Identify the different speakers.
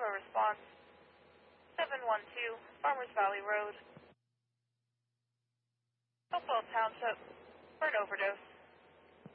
Speaker 1: a response. 712 Farmers Valley Road. Hopewell Township for an overdose.